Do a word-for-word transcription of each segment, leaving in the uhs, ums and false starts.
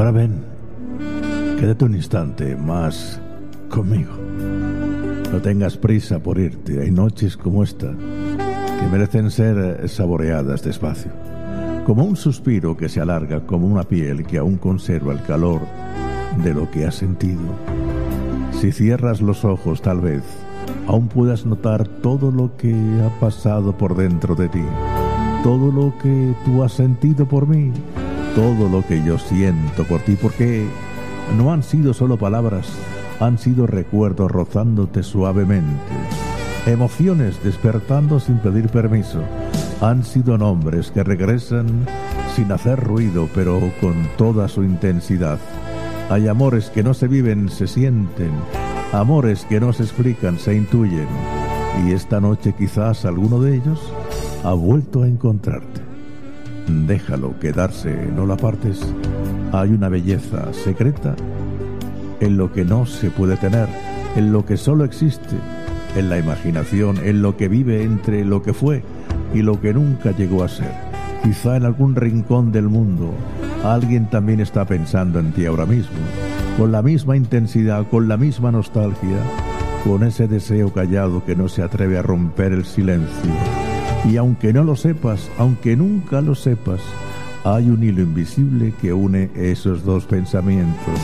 Ahora ven, quédate un instante más conmigo. No tengas prisa por irte. Hay noches como esta que merecen ser saboreadas despacio, como un suspiro que se alarga, como una piel que aún conserva el calor de lo que has sentido. Si cierras los ojos, tal vez aún puedas notar todo lo que ha pasado por dentro de ti, todo lo que tú has sentido por mí, todo lo que yo siento por ti, porque no han sido solo palabras, han sido recuerdos rozándote suavemente, emociones despertando sin pedir permiso, han sido nombres que regresan sin hacer ruido, pero con toda su intensidad. Hay amores que no se viven, se sienten, amores que no se explican, se intuyen, y esta noche quizás alguno de ellos ha vuelto a encontrarte. Déjalo quedarse, no lo apartes. Hay una belleza secreta en lo que no se puede tener, en lo que solo existe, en la imaginación, en lo que vive entre lo que fue y lo que nunca llegó a ser. Quizá en algún rincón del mundo alguien también está pensando en ti ahora mismo, con la misma intensidad, con la misma nostalgia, con ese deseo callado que no se atreve a romper el silencio. Y aunque no lo sepas, aunque nunca lo sepas, hay un hilo invisible que une esos dos pensamientos.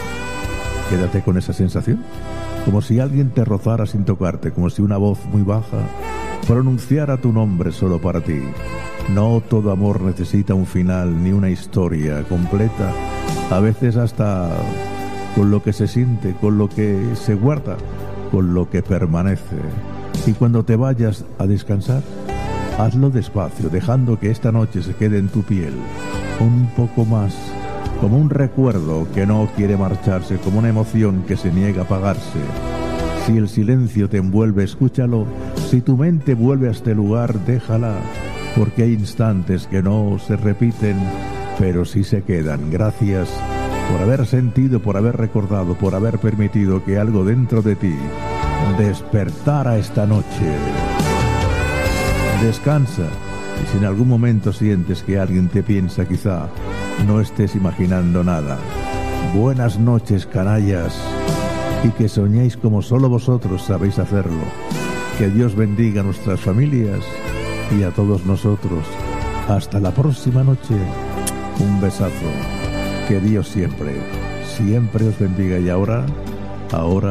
Quédate con esa sensación, como si alguien te rozara sin tocarte, como si una voz muy baja pronunciara tu nombre solo para ti. No todo amor necesita un final ni una historia completa. A veces hasta con lo que se siente, con lo que se guarda, con lo que permanece. Y cuando te vayas a descansar, hazlo despacio, dejando que esta noche se quede en tu piel un poco más, como un recuerdo que no quiere marcharse, como una emoción que se niega a apagarse. Si el silencio te envuelve, escúchalo. Si tu mente vuelve a este lugar, déjala, porque hay instantes que no se repiten, pero sí se quedan. Gracias por haber sentido, por haber recordado, por haber permitido que algo dentro de ti despertara esta noche. Descansa, y si en algún momento sientes que alguien te piensa, quizá no estés imaginando nada. Buenas noches, canallas, y que soñéis como solo vosotros sabéis hacerlo. Que Dios bendiga a nuestras familias y a todos nosotros. Hasta la próxima noche. Un besazo. Que Dios siempre, siempre os bendiga. Y ahora, ahora